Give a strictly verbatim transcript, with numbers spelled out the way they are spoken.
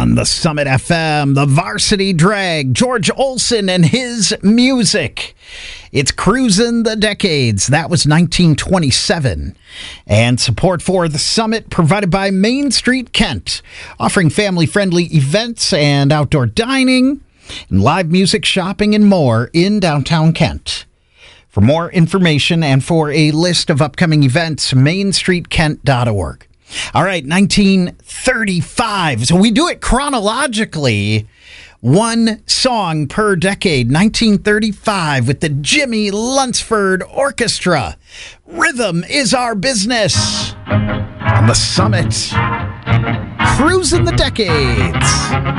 On the Summit F M, the Varsity Drag, George Olson and his music. It's Cruisin' the Decades. That was nineteen twenty-seven. And support for the Summit provided by Main Street Kent, offering family-friendly events and outdoor dining, and live music, shopping, and more in downtown Kent. For more information and for a list of upcoming events, main street kent dot org. All right, nineteen thirty-five. So we do it chronologically. One song per decade. nineteen thirty-five with the Jimmy Lunsford Orchestra. Rhythm is Our Business. On the Summit. Cruisin' the Decades.